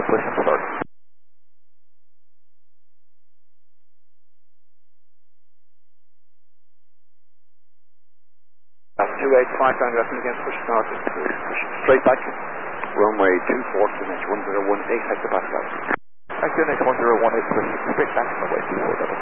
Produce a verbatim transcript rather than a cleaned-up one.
push and start. two eight five, down left against push start, push straight back. Runway two four to next one zero one eight hectopascals. Thank you, next one zero one eight, push straight back, runway two four.